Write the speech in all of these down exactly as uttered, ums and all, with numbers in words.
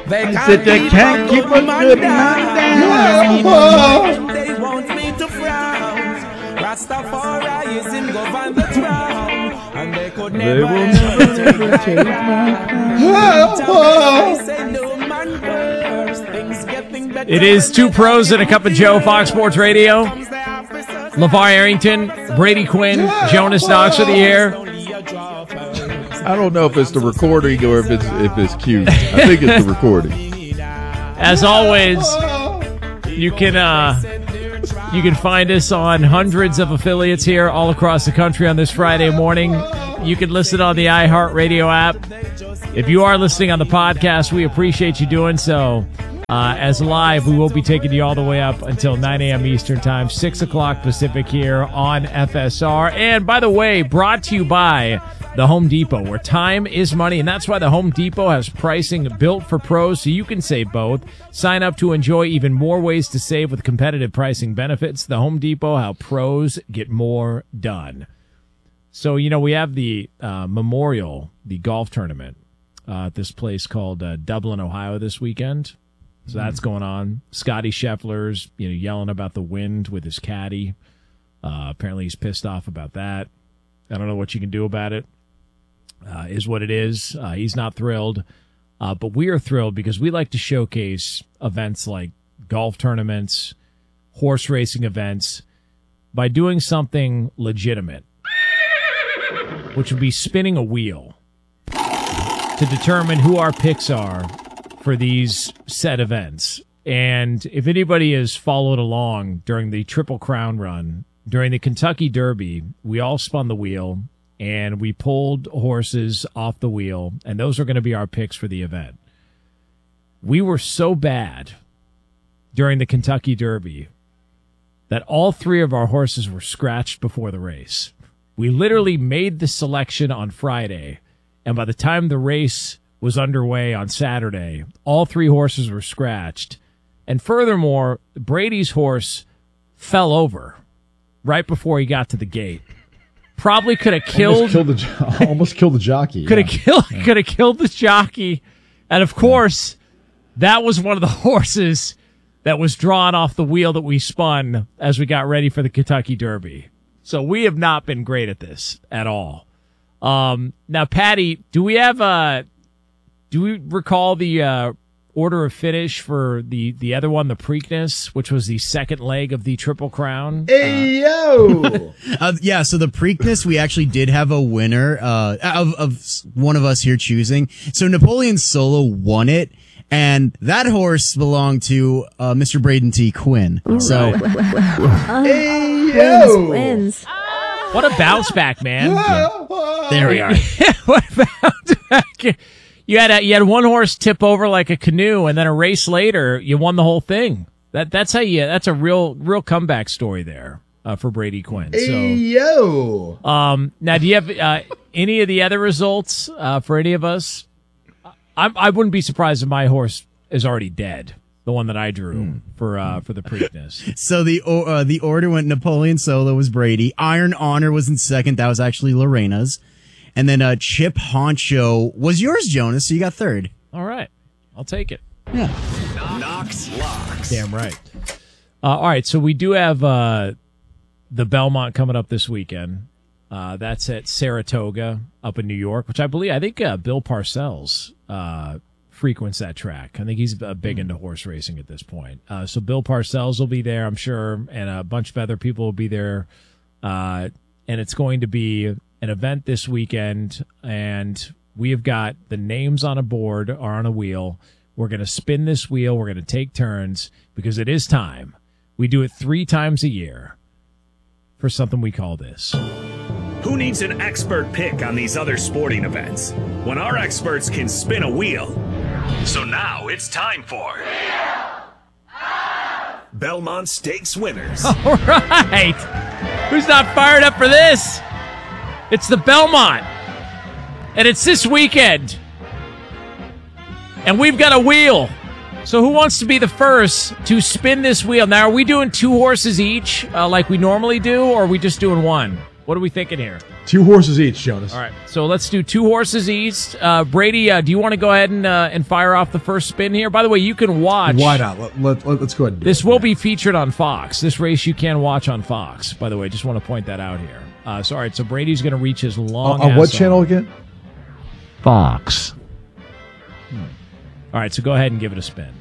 They I can't said they keep can't a keep a good man good down. man down. They want me to frown. Rastafari is in govern the crown, and they could They never will ever take never my take my crown. crown. I say no man first. Things getting better. It is Two Pros and a Cup of Joe, Fox Sports Radio. LeVar Arrington, Brady Quinn, Jonas Knox for the air. I don't know if it's the recording or if it's if it's cute. I think it's the recording. As always, you can uh, you can find us on hundreds of affiliates here all across the country on this Friday morning. You can listen on the iHeartRadio app. If you are listening on the podcast, we appreciate you doing so. Uh, as live, we will be taking you all the way up until nine a.m. Eastern Time, six o'clock Pacific here on F S R. And by the way, brought to you by the Home Depot, where time is money. And that's why the Home Depot has pricing built for pros, so you can save both. Sign up to enjoy even more ways to save with competitive pricing benefits. The Home Depot, how pros get more done. So, you know, we have the uh, Memorial, the golf tournament uh, at this place called uh, Dublin, Ohio this weekend. So that's going on. Scotty Scheffler's, you know, yelling about the wind with his caddy. Uh, apparently he's pissed off about that. I don't know what you can do about it. Uh, is what it is. Uh, he's not thrilled. Uh, but we are thrilled because we like to showcase events like golf tournaments, horse racing events, by doing something legitimate, which would be spinning a wheel to determine who our picks are for these set events. And if anybody has followed along during the Triple Crown run, during the Kentucky Derby, we all spun the wheel and we pulled horses off the wheel, and those are going to be our picks for the event. We were so bad during the Kentucky Derby that all three of our horses were scratched before the race. We literally made the selection on Friday, and by the time the race was underway on Saturday, all three horses were scratched. And furthermore, Brady's horse fell over right before he got to the gate. Probably could have killed, almost killed the almost killed the jockey. Could yeah. have killed yeah. could have killed the jockey. And of course, that was one of the horses that was drawn off the wheel that we spun as we got ready for the Kentucky Derby. So we have not been great at this at all. Um, now, Patty, do we have a Do we recall the uh, order of finish for the, the other one, the Preakness, which was the second leg of the Triple Crown? Hey, yo! uh, yeah, so the Preakness, we actually did have a winner uh, of, of one of us here choosing. So Napoleon Solo won it, and that horse belonged to uh, Mister Braden T. Quinn. Ooh. So, hey, yo! Wins. What a bounce back, man. There we are. What a bounce back. You had a, you had one horse tip over like a canoe, and then a race later, you won the whole thing. That that's how you. That's a real real comeback story there uh, for Brady Quinn. So, hey, yo! Um, now, do you have uh, any of the other results uh, for any of us? I I wouldn't be surprised if my horse is already dead. The one that I drew mm. for uh, for the Preakness. So the uh, the order went: Napoleon Solo was Brady, Iron Honor was in second. That was actually Lorena's. And then uh, Chip Honcho was yours, Jonas, so you got third. All right. I'll take it. Yeah. Knox Locks. Damn right. Uh, all right, so we do have uh, the Belmont coming up this weekend. Uh, that's at Saratoga up in New York, which I believe, I think uh, Bill Parcells uh, frequents that track. I think he's uh, big into horse racing at this point. Uh, so Bill Parcells will be there, I'm sure, and a bunch of other people will be there. Uh, and it's going to be an event this weekend, and we have got the names on a board or on a wheel. We're going to spin this wheel. We're going to take turns because it is time. We do it three times a year for something we call this. Who needs an expert pick on these other sporting events when our experts can spin a wheel? So now it's time for Belmont Stakes winners. All right. Who's not fired up for this? It's the Belmont, and it's this weekend, and we've got a wheel. So who wants to be the first to spin this wheel? Now, are we doing two horses each, uh, like we normally do, or are we just doing one? What are we thinking here? Two horses each, Jonas. All right, so let's do two horses east. Uh, Brady, uh, do you want to go ahead and uh, and fire off the first spin here? By the way, you can watch. Why not? Let, let, let, let's go ahead and do This it. will Yeah. be featured on Fox. This race you can watch on Fox. By the way, just want to point that out here. Uh, so all right, so Brady's going to reach his long. On, on what ass channel arm. again? Fox. All right, so go ahead and give it a spin.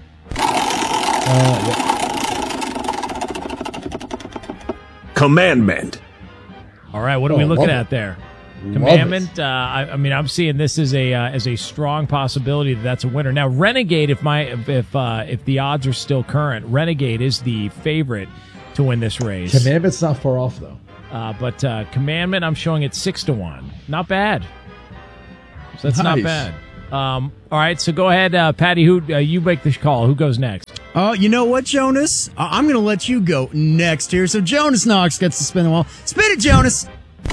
Commandment. All right, what are Oh, we looking love at it. there? Love Commandment. Uh, I, I mean, I'm seeing this as a uh, as a strong possibility that that's a winner. Now, Renegade, if my if if, uh, if the odds are still current, Renegade is the favorite to win this race. Commandment's not far off, though. Uh, but uh, Commandment, I'm showing it six to one. Not bad. So that's not Nice. bad. Um, all right, so go ahead, uh, Patty. Who uh, you make the call? Who goes next? Oh, you know what, Jonas? I- I'm going to let you go next here. So Jonas Knox gets to spin the wheel. Spin it, Jonas.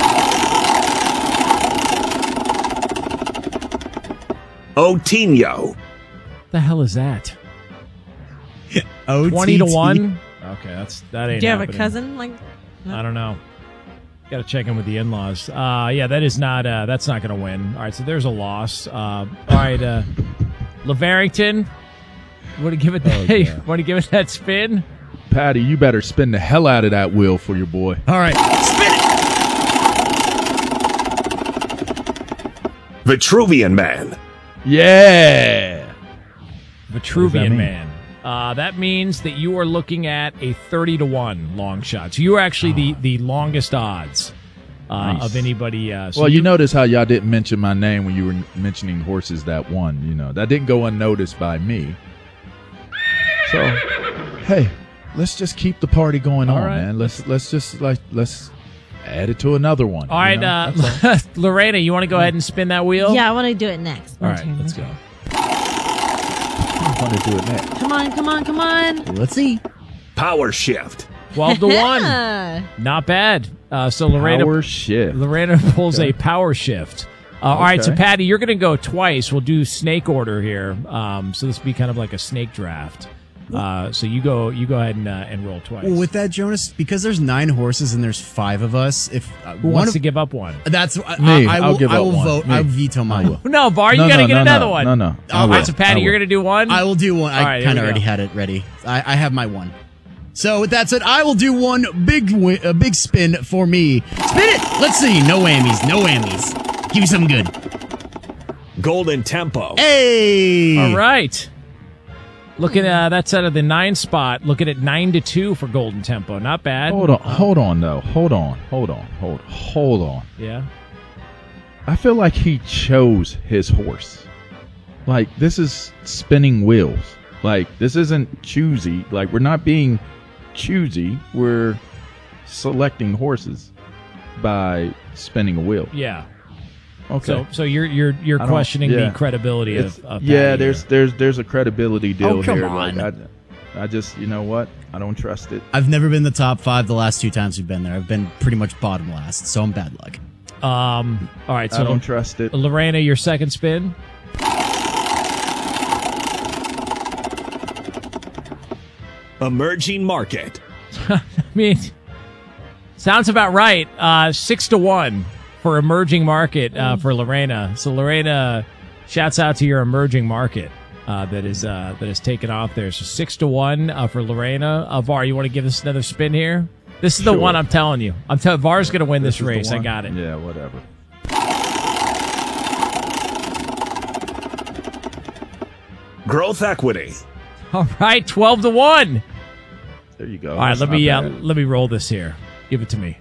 Otinho. The hell is that? O T T. Twenty to one. Okay, that's that ain't. Do you have a happening. cousin? Like, I don't know. Got to check in with the in-laws. Uh, yeah, that is not. Uh, that's not going to win. All right, so there's a loss. Uh, all right, uh, LeVarrington. Want to give it? That, Oh, yeah. Want to give it that spin? Patty, you better spin the hell out of that wheel for your boy. All right. Spin it. Vitruvian Man. Yeah. Vitruvian mean? Man. Uh, that means that you are looking at a thirty to one long shot. So you are actually the, the longest odds uh, Nice. of anybody. Uh, so Well, you notice how y'all didn't mention my name when you were mentioning horses that won. You know, that didn't go unnoticed by me. So, hey, let's just keep the party going All on, right. man. Let's let's just like let's add it to another one. All you right, know? That's all. uh, Lorena, you want to go ahead and spin that wheel? yeah, I want to do it next. All right, let's go. I'm gonna do it next. Come on, come on, come on. Let's see. Power Shift. Twelve to one. Yeah. Not bad. Uh, so Lorena Power shift. Lorena pulls a power shift. Uh, All right, so Okay. Patty, you're going to go twice. We'll do snake order here. Um, so this will be kind of like a snake draft. Uh, so you go, you go ahead and uh, and roll twice. Well, with that, Jonas, because there's nine horses and there's five of us, if uh, Who one wants of, to give up one? that's I, Me. I, I I'll will, give I up will one. vote. Me. I veto mine. No, Var, you No, got to no, get no, another no, one. no, no. I All right, will. so Patty, I you're will. going to do one. I will do one. I All right, here kind of we already go. had it ready. I, I have my one. So with that said, I will do one big wi- a big spin for me. Spin it. Let's see. No whammies. No whammies. Give me something good. Golden Tempo. Hey. All right. Looking at uh, that's out of the nine spot. Looking at nine to two for Golden Tempo. Not bad. Hold on, hold on, though. Hold on, hold on, hold, hold on. Yeah. I feel like he chose his horse. Like, this is spinning wheels. Like, this isn't choosy. Like, we're not being choosy. We're selecting horses by spinning a wheel. Yeah. Okay. So so you're you're you're I don't- questioning yeah. the credibility It's- of, of yeah, Patty there's here. there's there's a credibility deal Oh, come here. on. Like, I, I just, you know what? I don't trust it. I've never been the top five the last two times we've been there. I've been pretty much bottom last, so I'm bad luck. Um. All right. I So don't trust it. Lorena, your second spin. Emerging Market. I mean, sounds about right. Uh, six to one for emerging market uh, for Lorena. So Lorena, shouts out to your emerging market uh, that is uh, that is taken off there. So six to one uh, for Lorena. Uh, Var, you want to give us another spin here? This is the Sure. one I'm telling you. I'm telling Var's going to win this, is the race. I one? got it. Yeah, whatever. Growth Equity. All right, twelve to one. There you go. All right, That's let not me uh, bad. let me roll this here. Give it to me.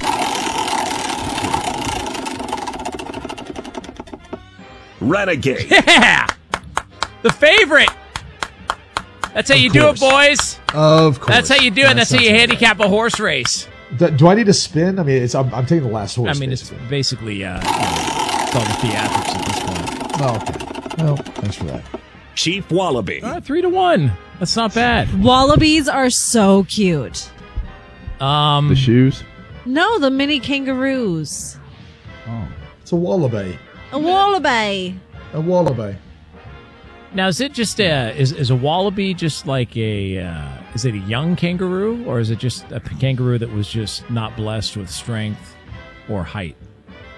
Renegade. Yeah, the favorite. That's how you do it, course. boys. Of course. That's how you do it. That's how you not handicap a horse race. bad. Do I need to spin? I mean, it's I'm, I'm taking the last horse. I mean, it's basically. basically uh, you know, it's all the theatrics at this point. Oh, okay. Well, thanks for that. Chief Wallaby. Uh, three to one. That's not bad. Wallabies are so cute. Um, The shoes. No, the mini kangaroos. Oh. It's a wallaby. A wallaby. A wallaby. now is it just a is is a wallaby just like a uh, is it a young kangaroo or is it just a kangaroo that was just not blessed with strength or height?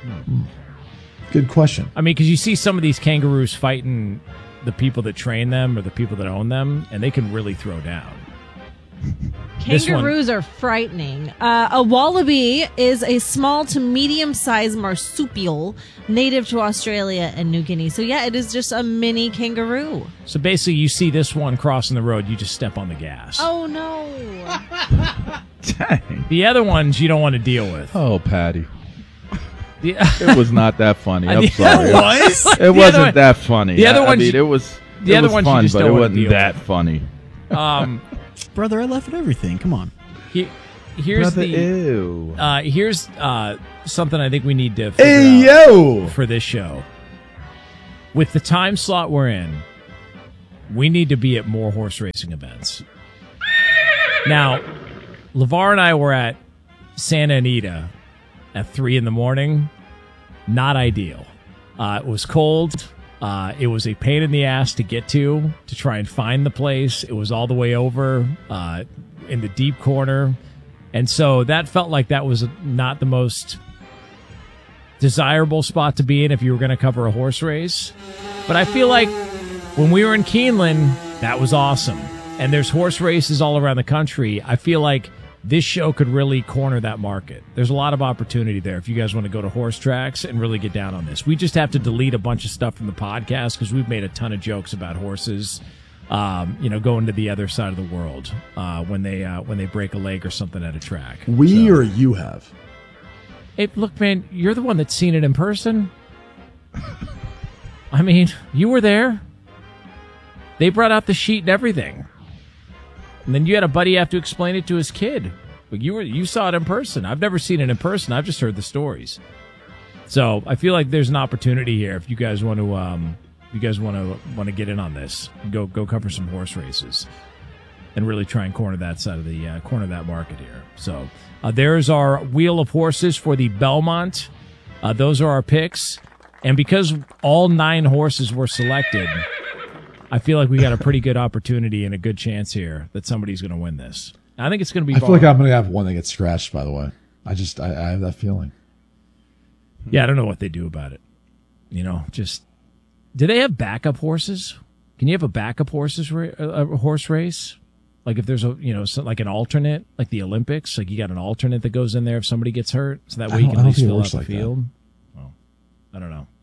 Good question. I mean, because you see some of these kangaroos fighting the people that train them or the people that own them, and they can really throw down. This one- Kangaroos are frightening. Uh, a wallaby is a small to medium-sized marsupial native to Australia and New Guinea. So yeah, it is just a mini kangaroo. So basically, you see this one crossing the road, you just step on the gas. Oh no! Dang. The other ones you don't want to deal with. Oh, Patty. The, It was not that funny. I'm The sorry. other was? It The wasn't other one- that funny. the other I, I ones mean, you- it was. the it other was ones you fun, just but don't it wanna wasn't deal that with. funny. um, Brother, I laugh at everything. Come on. he, here's Brother, the. ew. Uh, here's uh, something I think we need to figure Hey, out yo! for this show. With the time slot we're in, we need to be at more horse racing events. Now, LeVar and I were at Santa Anita at three in the morning. Not ideal. Uh, it was cold. Uh, it was a pain in the ass to get to, to try and find the place. It was all the way over uh, in the deep corner. And so that felt like that was not the most desirable spot to be in if you were going to cover a horse race. But I feel like when we were in Keeneland, that was awesome. And there's horse races all around the country. I feel like this show could really corner that market. There's a lot of opportunity there if you guys want to go to horse tracks and really get down on this. We just have to delete a bunch of stuff from the podcast because we've made a ton of jokes about horses, um, you know, going to the other side of the world uh, when they uh, when they break a leg or something at a track. We So- or you have? Hey, look, man, you're the one that's seen it in person. I mean, you were there. They brought out the sheet and everything. And then you had a buddy have to explain it to his kid. But you were you saw it in person. I've never seen it in person. I've just heard the stories. So I feel like there's an opportunity here if you guys want to um if you guys want to want to get in on this. Go go cover some horse races and really try and corner that side of the uh, corner that market here. So uh, there's our wheel of horses for the Belmont. Uh, those are our picks, and because all nine horses were selected, I feel like we got a pretty good opportunity and a good chance here that somebody's going to win this. I think it's going to be. I feel like Barr. I'm going to have one that gets scratched, by the way. I just, I, I have that feeling. Yeah, I don't know what they do about it. You know, just do they have backup horses? Can you have a backup horses ra- a a horse race? Like if there's a you know so like an alternate, like the Olympics, like you got an alternate that goes in there if somebody gets hurt, so that I way you don't- can I at don't least think it fill out works the like that. field. Well, I don't know.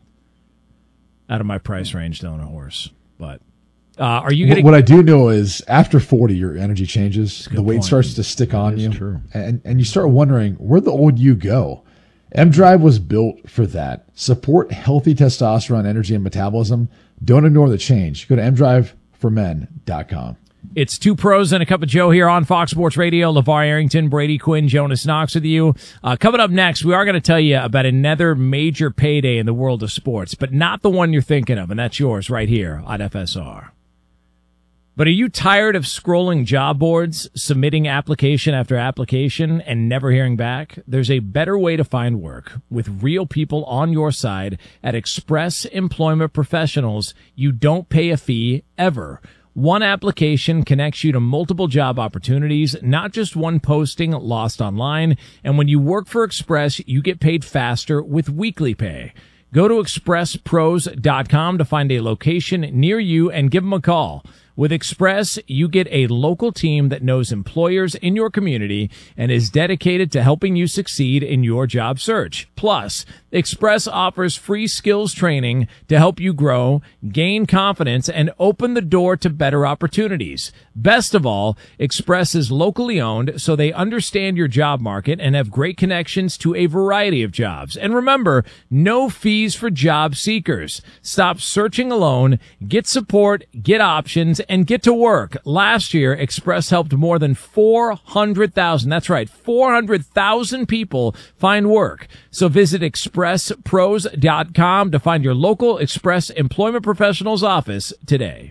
Out of my price range to own a horse, but uh, are you What, going what I do know is after forty, your energy changes. a good The weight point. starts to stick on That is you. true. And, and you start wondering, where'd the old you go? M-Drive was built for that. Support healthy testosterone, energy, and metabolism. Don't ignore the change. Go to m drive for men dot com. It's two pros and a cup of Joe here on Fox Sports Radio. LeVar Arrington, Brady Quinn, Jonas Knox with you. Uh, coming up next, we are going to tell you about another major payday in the world of sports, but not the one you're thinking of, and that's yours right here on F S R. But are you tired of scrolling job boards, submitting application after application, and never hearing back? There's a better way to find work with real people on your side at Express Employment Professionals. You don't pay a fee ever. One application connects you to multiple job opportunities, not just one posting lost online. And when you work for Express, you get paid faster with weekly pay. Go to express pros dot com to find a location near you and give them a call. With Express, you get a local team that knows employers in your community and is dedicated to helping you succeed in your job search. Plus, Express offers free skills training to help you grow, gain confidence, and open the door to better opportunities. Best of all, Express is locally owned, so they understand your job market and have great connections to a variety of jobs. And remember, no fees for job seekers. Stop searching alone, get support, get options, and get to work. Last year, Express helped more than four hundred thousand, that's right, four hundred thousand people find work. So visit express pros dot com to find your local Express Employment Professionals office today.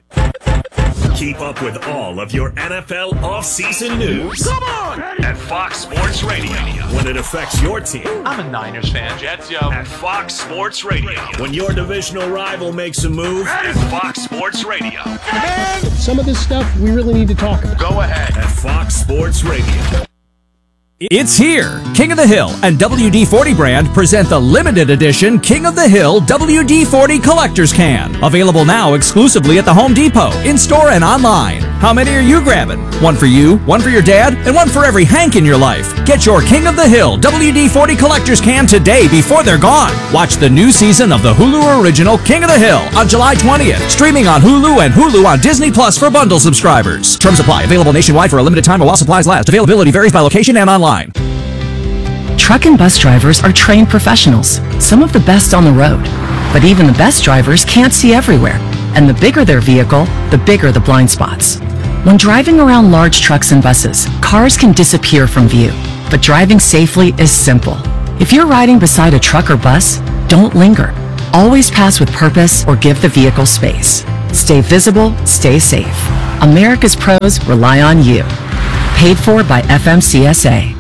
Keep up with all of your N F L offseason news. Come on! At Fox Sports Radio. When it affects your team. I'm a Niners fan, Jets, yo. At Fox Sports Radio. When your divisional rival makes a move. At Fox Sports Radio. Some of this stuff we really need to talk about. Go ahead. At Fox Sports Radio. It's here! King of the Hill and W D forty brand present the limited edition King of the Hill W D forty Collector's Can. Available now exclusively at the Home Depot, in-store and online. How many are you grabbing? One for you, one for your dad, and one for every Hank in your life. Get your King of the Hill W D forty Collector's Can today before they're gone. Watch the new season of the Hulu original King of the Hill on July twentieth. Streaming on Hulu and Hulu on Disney Plus for bundle subscribers. Terms apply. Available nationwide for a limited time while supplies last. Availability varies by location and online. Truck and bus drivers are trained professionals, some of the best on the road. But even the best drivers can't see everywhere. And the bigger their vehicle, the bigger the blind spots. When driving around large trucks and buses, cars can disappear from view. But driving safely is simple. If you're riding beside a truck or bus, don't linger. Always pass with purpose or give the vehicle space. Stay visible, stay safe. America's pros rely on you. Paid for by F M C S A.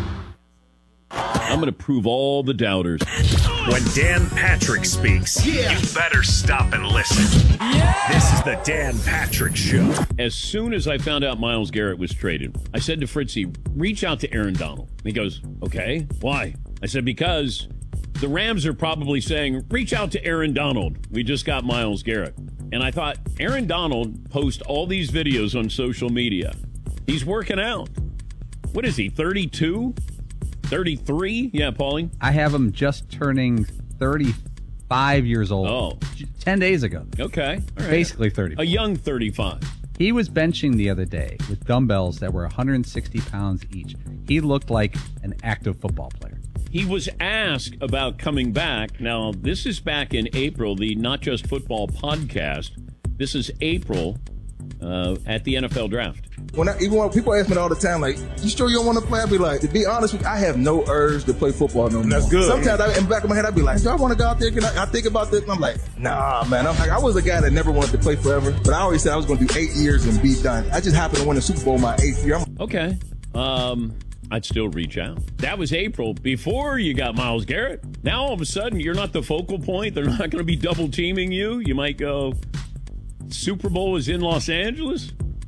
I'm going to prove all the doubters. When Dan Patrick speaks, yeah. you better stop and listen. Yeah. This is the Dan Patrick Show. As soon as I found out Myles Garrett was traded, I said to Fritzy, reach out to Aaron Donald. And he goes, okay, why? I said, because the Rams are probably saying, reach out to Aaron Donald. We just got Myles Garrett. And I thought, Aaron Donald posts all these videos on social media. He's working out. What is he, thirty-two? thirty-three? Yeah, Paulie? I have him just turning thirty-five years old. Oh. ten days ago. Okay. All right. Basically thirty. A young thirty-five. He was benching the other day with dumbbells that were one hundred sixty pounds each. He looked like an active football player. He was asked about coming back. Now, this is back in April, the Not Just Football podcast. This is April uh, at the N F L Draft. When I, even when people ask me all the time, like, you sure you don't want to play? I'd be like, to be honest with you, I have no urge to play football no more. That's good. Sometimes I, in the back of my head, I'd be like, do I want to go out there? Can I, I think about this, and I'm like, nah, man. I'm like, I was a guy that never wanted to play forever, but I always said I was going to do eight years and be done. I just happened to win the Super Bowl my eighth year. I'm- okay. Um, I'd still reach out. That was April, before you got Myles Garrett. Now, all of a sudden, you're not the focal point. They're not going to be double teaming you. You might go, Super Bowl is in Los Angeles.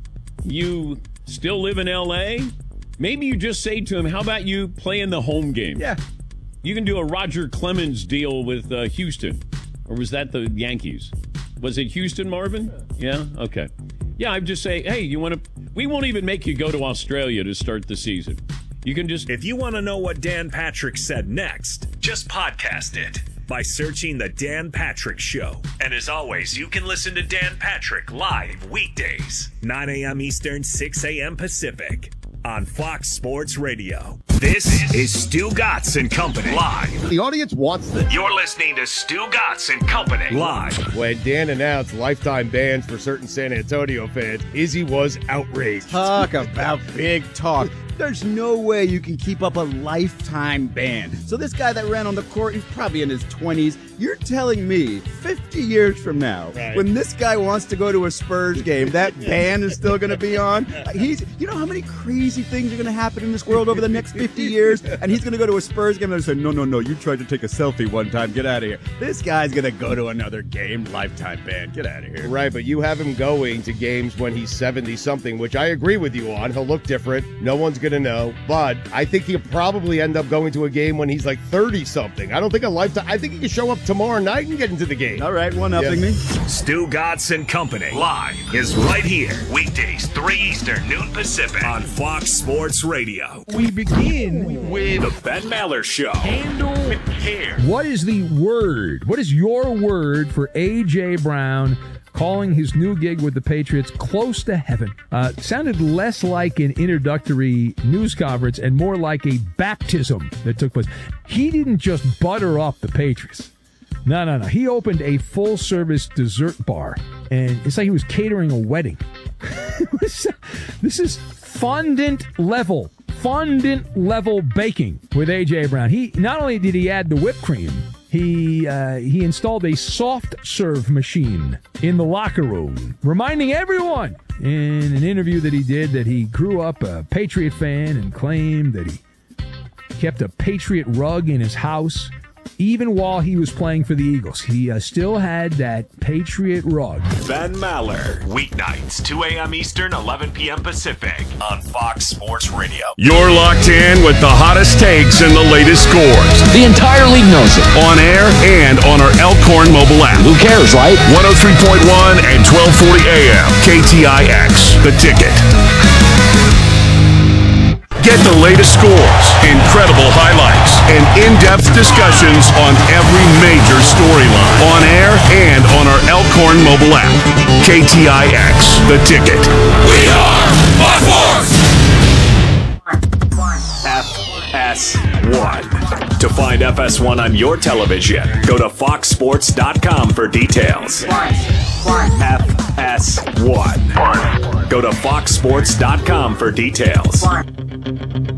You still live in L A? Maybe you just say to him, how about you play in the home game? Yeah. You can do a Roger Clemens deal with uh, Houston. Or was that the Yankees? Was it Houston, Marvin? Yeah? Okay. Yeah, I'd just say, hey, you want to... We won't even make you go to Australia to start the season. You can just... If you want to know what Dan Patrick said next, just podcast it by searching The Dan Patrick Show. And as always, you can listen to Dan Patrick live weekdays, nine a.m. Eastern, six a.m. Pacific, on Fox Sports Radio. This is Stu Gatz and Company live. The audience wants this. You're listening to Stu Gatz and Company live. When Dan announced lifetime bans for certain San Antonio fans, Izzy was outraged. Talk about big talk. There's no way you can keep up a lifetime ban. So this guy that ran on the court, he's probably in his twenties. You're telling me fifty years from now, right, when this guy wants to go to a Spurs game, that ban is still going to be on? He's, you know how many crazy things are going to happen in this world over the next fifty years? And he's going to go to a Spurs game and say, no, no, no, you tried to take a selfie one time. Get out of here. This guy's going to go to another game, lifetime ban. Get out of here. Right, but you have him going to games when he's seventy-something, which I agree with you on. He'll look different. No one's going to know. But I think he'll probably end up going to a game when he's like thirty-something. I don't think a lifetime... I think he can show up tomorrow night and get into the game. All right, one-upping yeah. me. Stu Gatz and Company live is right here. Weekdays, three Eastern, noon Pacific, on Fox Sports Radio. We begin with the Ben Maller Show. Handle with care. What is the word? What is your word for A J. Brown calling his new gig with the Patriots close to heaven? Uh, sounded less like an introductory news conference and more like a baptism that took place. He didn't just butter up the Patriots. No, no, no. He opened a full-service dessert bar, and it's like he was catering a wedding. This is fondant level, fondant level baking with A J. Brown. He not only did he add the whipped cream, he uh, he installed a soft serve machine in the locker room, reminding everyone in an interview that he did that he grew up a Patriot fan and claimed that he kept a Patriot rug in his house. even while he was playing for the Eagles. He uh, still had that Patriot rug. Ben Maller, weeknights, two a.m. Eastern, eleven p.m. Pacific, on Fox Sports Radio. You're locked in with the hottest takes and the latest scores. The entire league knows it. On air and on our Elkhorn mobile app. Who cares, right? one oh three point one and twelve forty a.m. K T I X, The Ticket. Get the latest scores, incredible highlights, and in-depth discussions on every major storyline. On air and on our Elkhorn mobile app. K T I X, The Ticket. We are Fox Sports! F S one. To find F S one on your television, go to fox sports dot com for details. F S one. Go to fox sports dot com for details.